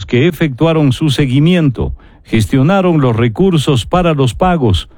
que efectuaron su seguimiento, gestionaron los recursos para los pagos,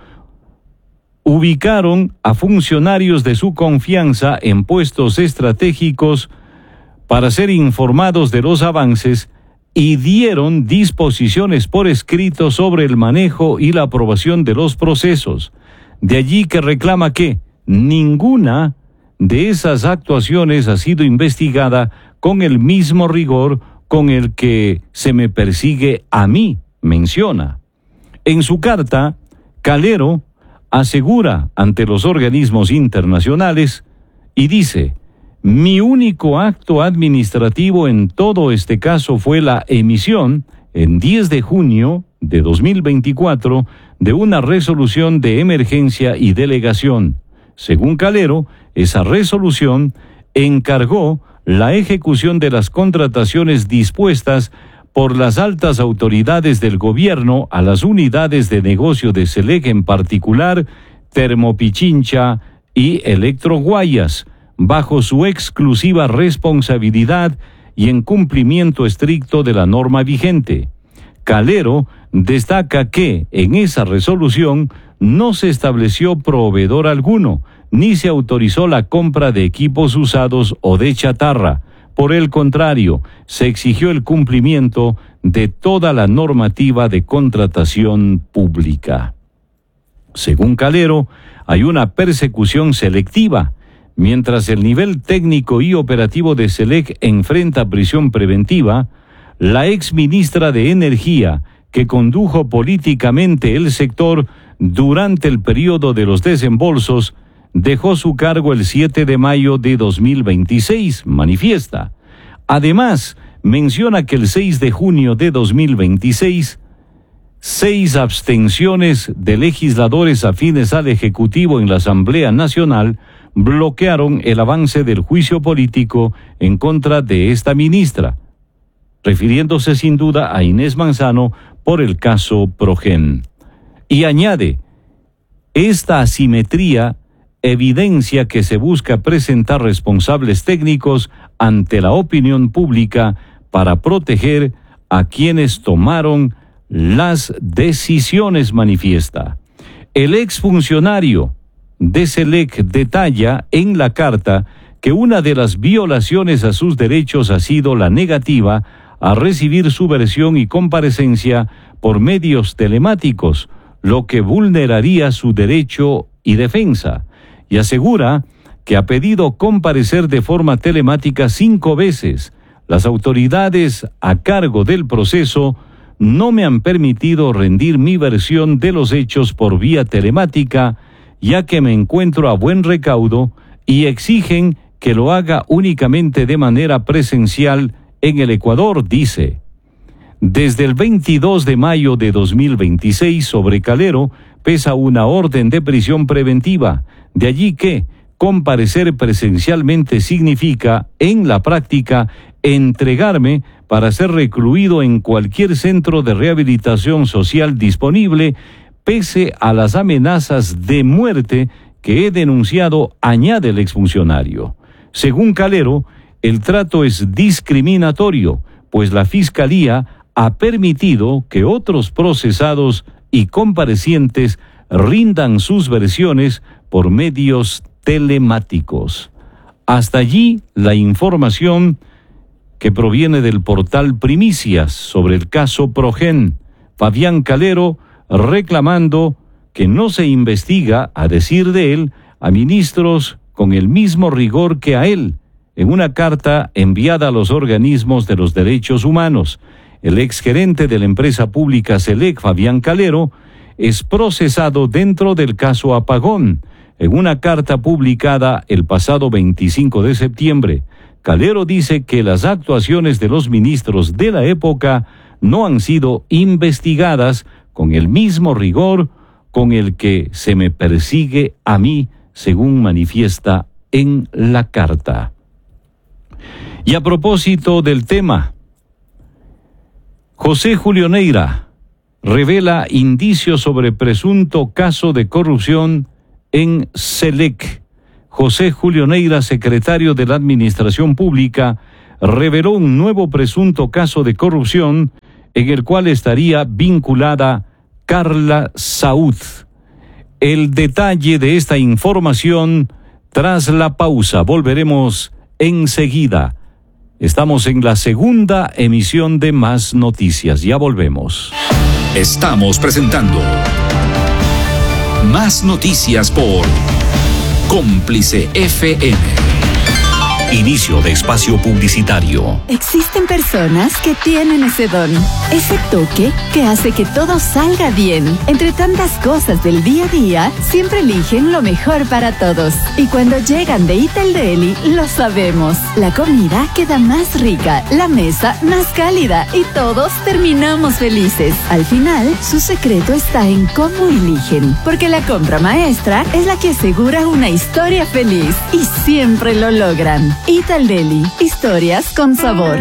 ubicaron a funcionarios de su confianza en puestos estratégicos para ser informados de los avances y dieron disposiciones por escrito sobre el manejo y la aprobación de los procesos. De allí que reclama que ninguna de esas actuaciones ha sido investigada con el mismo rigor con el que se me persigue a mí, menciona. En su carta, Calero asegura ante los organismos internacionales y dice: mi único acto administrativo en todo este caso fue la emisión, en 10 de junio de 2024, de una resolución de emergencia y delegación. Según Calero, esa resolución encargó la ejecución de las contrataciones dispuestas por las altas autoridades del gobierno a las unidades de negocio de SELEC, en particular Termopichincha y Electroguayas, bajo su exclusiva responsabilidad y en cumplimiento estricto de la norma vigente. Calero destaca que en esa resolución no se estableció proveedor alguno, ni se autorizó la compra de equipos usados o de chatarra. Por el contrario, se exigió el cumplimiento de toda la normativa de contratación pública. Según Calero, hay una persecución selectiva. Mientras el nivel técnico y operativo de SELEC enfrenta prisión preventiva, la exministra de Energía, que condujo políticamente el sector durante el periodo de los desembolsos, dejó su cargo el 7 de mayo de 2026, manifiesta. Además, menciona que el 6 de junio de 2026, 6 abstenciones de legisladores afines al Ejecutivo en la Asamblea Nacional bloquearon el avance del juicio político en contra de esta ministra, refiriéndose sin duda a Inés Manzano por el caso Progen. Y añade: esta asimetría evidencia que se busca presentar responsables técnicos ante la opinión pública para proteger a quienes tomaron las decisiones, manifiesta. El exfuncionario de SELEC detalla en la carta que una de las violaciones a sus derechos ha sido la negativa a recibir su versión y comparecencia por medios telemáticos, lo que vulneraría su derecho y defensa, y asegura que ha pedido comparecer de forma telemática 5 veces. Las autoridades a cargo del proceso no me han permitido rendir mi versión de los hechos por vía telemática, ya que me encuentro a buen recaudo, y exigen que lo haga únicamente de manera presencial en el Ecuador, dice. Desde el 22 de mayo de 2026 sobre Calero pesa una orden de prisión preventiva, de allí que comparecer presencialmente significa, en la práctica, entregarme para ser recluido en cualquier centro de rehabilitación social disponible, pese a las amenazas de muerte que he denunciado, añade el exfuncionario. Según Calero, el trato es discriminatorio, pues la Fiscalía ha permitido que otros procesados y comparecientes rindan sus versiones por medios telemáticos. Hasta allí la información que proviene del portal Primicias sobre el caso Progen. Fabián Calero reclamando que no se investiga, a decir de él, a ministros con el mismo rigor que a él. En una carta enviada a los organismos de los derechos humanos, el exgerente de la empresa pública SELEC, Fabián Calero, es procesado dentro del caso Apagón. En una carta publicada el pasado 25 de septiembre, Calero dice que las actuaciones de los ministros de la época no han sido investigadas con el mismo rigor con el que se me persigue a mí, según manifiesta en la carta. Y a propósito del tema, José Julio Neira revela indicios sobre presunto caso de corrupción en SELEC. José Julio Neira, secretario de la Administración Pública, reveló un nuevo presunto caso de corrupción en el cual estaría vinculada Carla Saúd. El detalle de esta información tras la pausa. Volveremos enseguida. Estamos en la segunda emisión de Más Noticias. Ya volvemos. Estamos presentando Más Noticias por Cómplice FM. Inicio de espacio publicitario. Existen personas que tienen ese don, ese toque que hace que todo salga bien. Entre tantas cosas del día a día, siempre eligen lo mejor para todos. Y cuando llegan de Ital Deli, lo sabemos. La comida queda más rica, la mesa más cálida y todos terminamos felices. Al final, su secreto está en cómo eligen. Porque la compra maestra es la que asegura una historia feliz. Y siempre lo logran. Ital Deli, historias con sabor.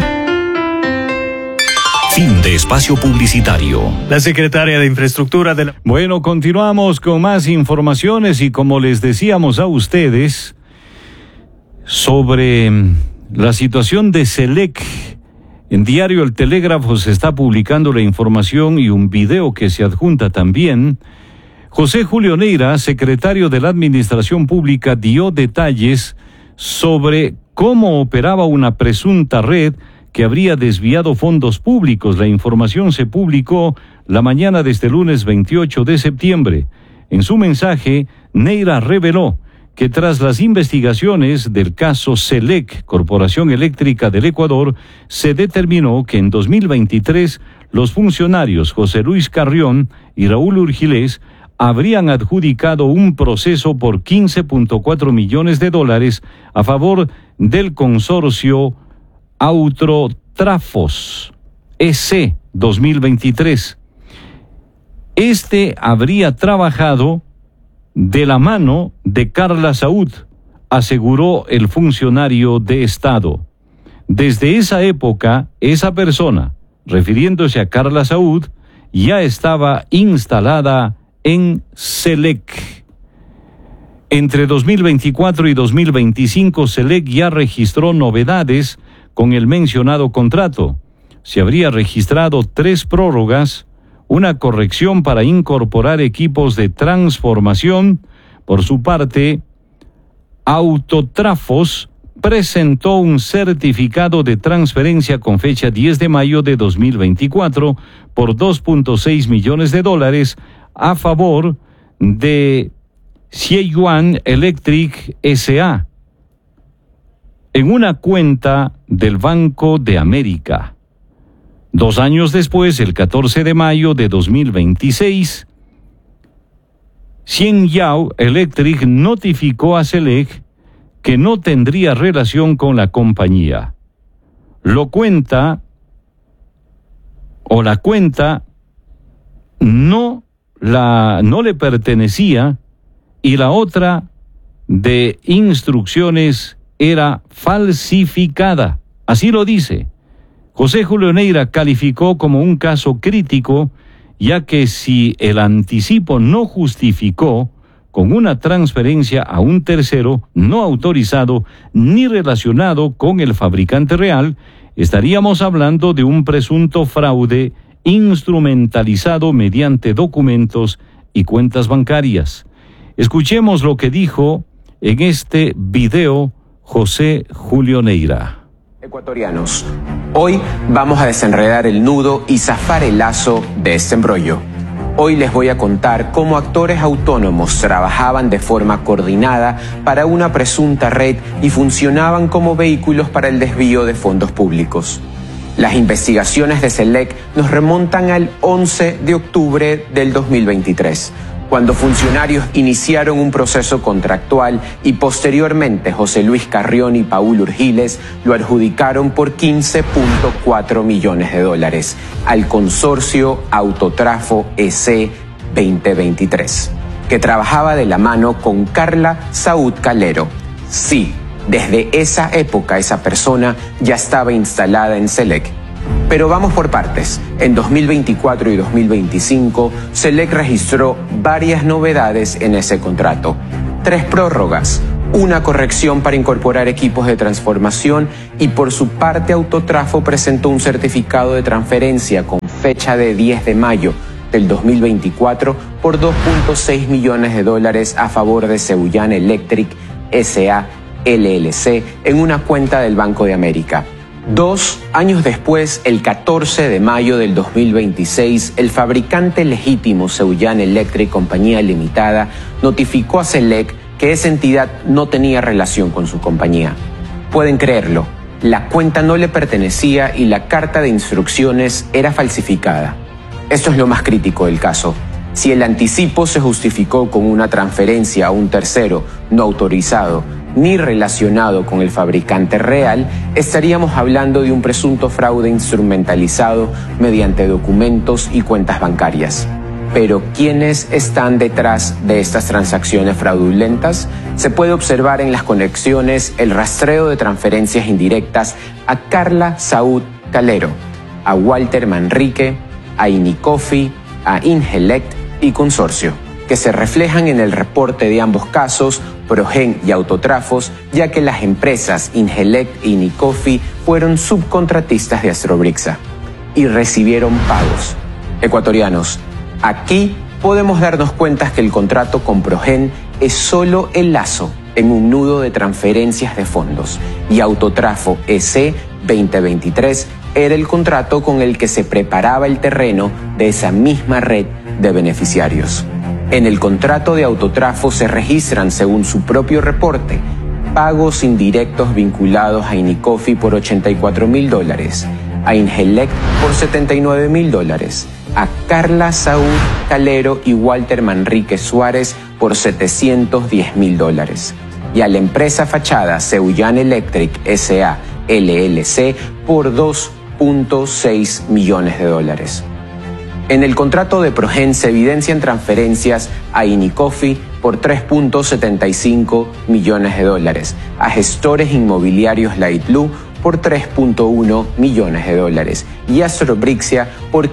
Fin de espacio publicitario. La secretaria de Infraestructura de la... Bueno, continuamos con más informaciones y como les decíamos a ustedes sobre la situación de SELEC, en diario El Telégrafo se está publicando la información y un video que se adjunta también. José Julio Neira, secretario de la Administración Pública, dio detalles sobre cómo operaba una presunta red que habría desviado fondos públicos. La información se publicó la mañana de este lunes 28 de septiembre. En su mensaje, Neira reveló que tras las investigaciones del caso SELEC, Corporación Eléctrica del Ecuador, se determinó que en 2023 los funcionarios José Luis Carrión y Raúl Urgilés habrían adjudicado un proceso por $15.4 millones a favor del consorcio Autotrafos EC 2023. Este habría trabajado de la mano de Carla Saúd, aseguró el funcionario de Estado. Desde esa época, esa persona, refiriéndose a Carla Saúd, ya estaba instalada en SELEC. Entre 2024 y 2025, SELEC ya registró novedades con el mencionado contrato. Se habría registrado 3 prórrogas, una corrección para incorporar equipos de transformación. Por su parte, Autotrafos presentó un certificado de transferencia con fecha 10 de mayo de 2024 por $2.6 millones a favor de Sieyuan Electric S.A. en una cuenta del Banco de América. 2 años después, el 14 de mayo de 2026, Xianyao Electric notificó a SELEC que no tendría relación con la compañía. La cuenta no le pertenecía y la otra de instrucciones era falsificada. Así lo dice. José Julio Neira calificó como un caso crítico, ya que si el anticipo no justificó con una transferencia a un tercero no autorizado ni relacionado con el fabricante real, estaríamos hablando de un presunto fraude instrumentalizado mediante documentos y cuentas bancarias. Escuchemos lo que dijo en este video José Julio Neira. Ecuatorianos, hoy vamos a desenredar el nudo y zafar el lazo de este embrollo. Hoy les voy a contar cómo actores autónomos trabajaban de forma coordinada para una presunta red y funcionaban como vehículos para el desvío de fondos públicos. Las investigaciones de SELEC nos remontan al 11 de octubre del 2023, cuando funcionarios iniciaron un proceso contractual y posteriormente José Luis Carrión y Paul Urgilés lo adjudicaron por $15.4 millones al consorcio Autotrafo EC 2023, que trabajaba de la mano con Carla Saúd Calero. Sí, desde esa época esa persona ya estaba instalada en SELEC. Pero vamos por partes. En 2024 y 2025, SELEC registró varias novedades en ese contrato. 3 prórrogas, una corrección para incorporar equipos de transformación Y por su parte, Autotrafo presentó un certificado de transferencia con fecha de 10 de mayo del 2024 por $2.6 millones a favor de Cebullán Electric S.A. LLC en una cuenta del Banco de América. 2 años después, el 14 de mayo del 2026, el fabricante legítimo Cebullán Electric Compañía Limitada notificó a CELEC que esa entidad no tenía relación con su compañía. Pueden creerlo, la cuenta no le pertenecía y la carta de instrucciones era falsificada. Esto es lo más crítico del caso. Si el anticipo se justificó con una transferencia a un tercero no autorizado ni relacionado con el fabricante real, estaríamos hablando de un presunto fraude instrumentalizado mediante documentos y cuentas bancarias. Pero ¿quiénes están detrás de estas transacciones fraudulentas? Se puede observar en las conexiones el rastreo de transferencias indirectas a Carla Saúd Calero, a Walter Manrique, a Inicofi, a Ingelect y Consorcio, que se reflejan en el reporte de ambos casos, Progen y Autotrafos, ya que las empresas Ingelect y Inicofi fueron subcontratistas de Astrobrixa y recibieron pagos. Ecuatorianos, aquí podemos darnos cuenta que el contrato con Progen es solo el lazo en un nudo de transferencias de fondos y Autotrafo EC 2023 era el contrato con el que se preparaba el terreno de esa misma red de beneficiarios. En el contrato de Autotrafo se registran, según su propio reporte, pagos indirectos vinculados a Inicofi por $84.000, a Ingelect por $79.000, a Carla Saúd Calero y Walter Manrique Suárez por $710.000 y a la empresa fachada Cebullán Electric S.A. LLC por $2.6 millones. En el contrato de Progen se evidencian transferencias a Inicofi por $3.75 millones, a gestores inmobiliarios Lightblue por $3.1 millones y a Astrobrixia por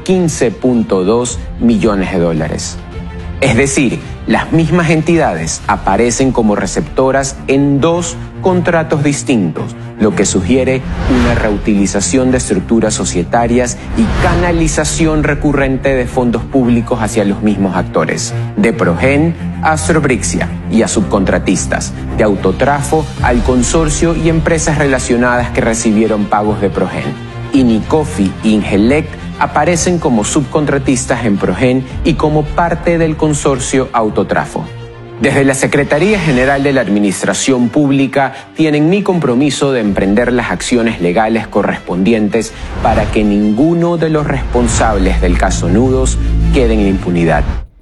$15.2 millones. Es decir, las mismas entidades aparecen como receptoras en 2 contratos distintos, lo que sugiere una reutilización de estructuras societarias y canalización recurrente de fondos públicos hacia los mismos actores, de Progen a Astrobrixia y a subcontratistas, de Autotrafo al consorcio y empresas relacionadas que recibieron pagos de Progen. Inicofi e Ingelect aparecen como subcontratistas en Progen y como parte del consorcio Autotrafo. Desde la Secretaría General de la Administración Pública tienen mi compromiso de emprender las acciones legales correspondientes para que ninguno de los responsables del caso Nudos quede en la impunidad.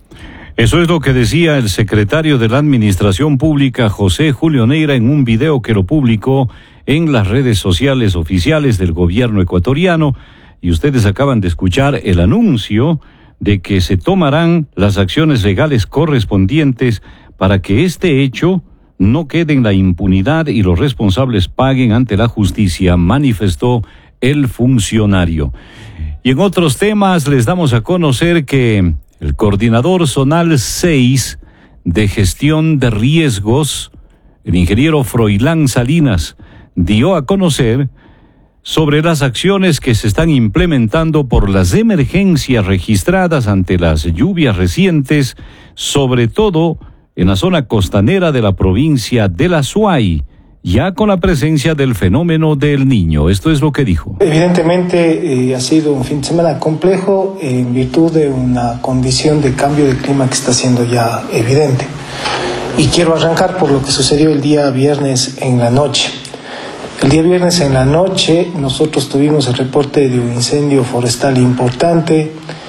Eso es lo que decía el secretario de la Administración Pública, José Julio Neira, en un video que lo publicó en las redes sociales oficiales del gobierno ecuatoriano. Y ustedes acaban de escuchar el anuncio de que se tomarán las acciones legales correspondientes para que este hecho no quede en la impunidad y los responsables paguen ante la justicia, manifestó el funcionario. Y en otros temas les damos a conocer que el coordinador zonal 6 de gestión de riesgos, el ingeniero Froilán Salinas, dio a conocer sobre las acciones que se están implementando por las emergencias registradas ante las lluvias recientes, sobre todo en la zona costanera de la provincia del Azuay, ya con la presencia del fenómeno del Niño. Esto es lo que dijo. Evidentemente ha sido un fin de semana complejo en virtud de una condición de cambio de clima que está siendo ya evidente. Y quiero arrancar por lo que sucedió el día viernes en la noche. El día viernes en la noche nosotros tuvimos el reporte de un incendio forestal importante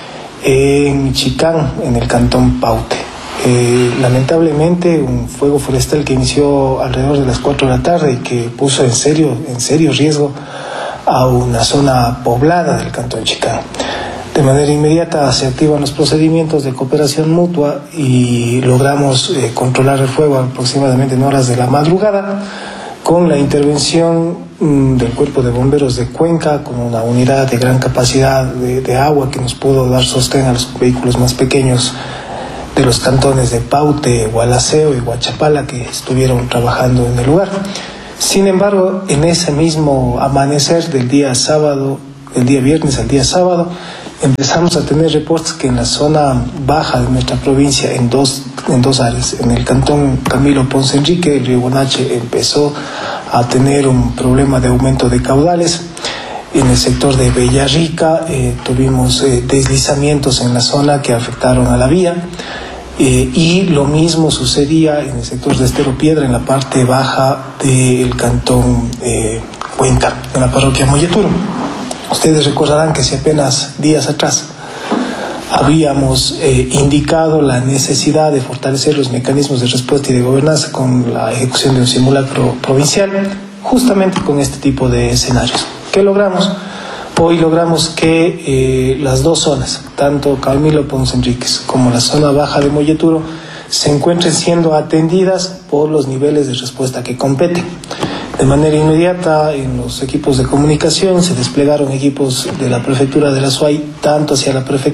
en Chicán, en el cantón Paute. Lamentablemente un fuego forestal que inició alrededor de las 4 de la tarde y que puso en serio riesgo a una zona poblada del cantón Chicán. De manera inmediata se activan los procedimientos de cooperación mutua y logramos controlar el fuego aproximadamente en horas de la madrugada, con la intervención del Cuerpo de Bomberos de Cuenca, con una unidad de gran capacidad de agua que nos pudo dar sostén a los vehículos más pequeños de los cantones de Paute, Gualaceo y Huachapala, que estuvieron trabajando en el lugar. Sin embargo, en ese mismo amanecer del día viernes al día sábado, empezamos a tener reportes que en la zona baja de nuestra provincia, en dos áreas, en el cantón Camilo Ponce Enrique, el río Guanache empezó a tener un problema de aumento de caudales. En el sector de Bellarrica tuvimos deslizamientos en la zona que afectaron a la vía. Y lo mismo sucedía en el sector de Estero Piedra, en la parte baja del cantón Cuenca, en la parroquia Molleturo. Ustedes recordarán que si apenas días atrás habíamos indicado la necesidad de fortalecer los mecanismos de respuesta y de gobernanza con la ejecución de un simulacro provincial, justamente con este tipo de escenarios. ¿Qué logramos? Hoy logramos que las dos zonas, tanto Camilo Ponce Enríquez como la zona baja de Molleturo, se encuentren siendo atendidas por los niveles de respuesta que competen. De manera inmediata, en los equipos de comunicación se desplegaron equipos de la prefectura de la SUAY, tanto hacia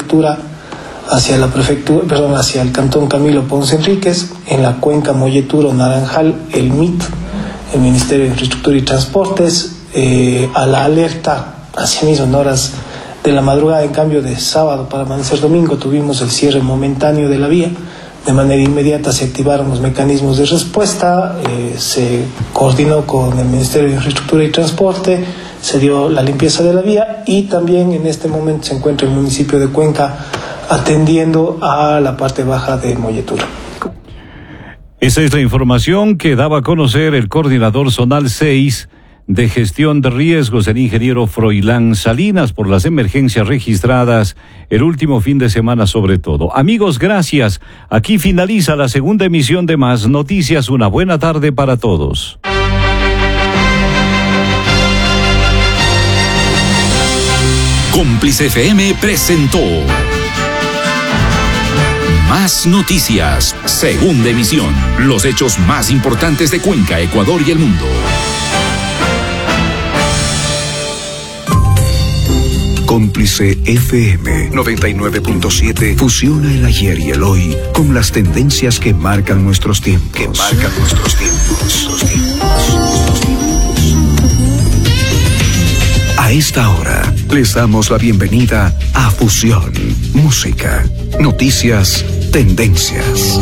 el cantón Camilo Ponce Enríquez, en la cuenca Molleturo Naranjal, el MIT, el Ministerio de Infraestructura y Transportes, a la alerta. Asimismo, en horas de la madrugada, en cambio de sábado para amanecer domingo, tuvimos el cierre momentáneo de la vía. De manera inmediata se activaron los mecanismos de respuesta, se coordinó con el Ministerio de Infraestructura y Transporte, se dio la limpieza de la vía y también en este momento se encuentra el municipio de Cuenca atendiendo a la parte baja de Molleturo. Esa es la información que daba a conocer el coordinador zonal 6 de gestión de riesgos, el ingeniero Froilán Salinas, por las emergencias registradas el último fin de semana sobre todo. Amigos, gracias. Aquí finaliza la segunda emisión de Más Noticias. Una buena tarde para todos. Cómplice FM presentó Más Noticias, segunda emisión. Los hechos más importantes de Cuenca, Ecuador y el mundo. Cómplice FM 99.7 fusiona el ayer y el hoy con las tendencias que marcan nuestros tiempos. A esta hora les damos la bienvenida a Fusión, música, noticias, tendencias.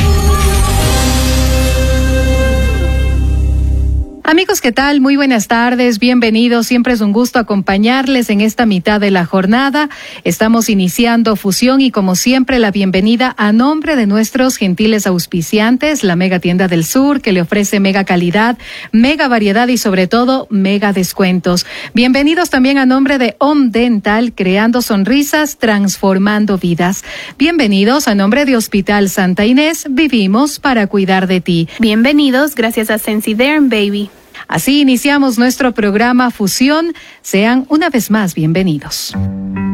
Amigos, ¿qué tal? Muy buenas tardes, bienvenidos. Siempre es un gusto acompañarles en esta mitad de la jornada. Estamos iniciando Fusión y como siempre la bienvenida a nombre de nuestros gentiles auspiciantes, la Mega Tienda del Sur, que le ofrece mega calidad, mega variedad y sobre todo mega descuentos. Bienvenidos también a nombre de Om Dental, creando sonrisas, transformando vidas. Bienvenidos a nombre de Hospital Santa Inés, vivimos para cuidar de ti. Bienvenidos gracias a Sensiderm Baby. Así iniciamos nuestro programa Fusión. Sean una vez más bienvenidos.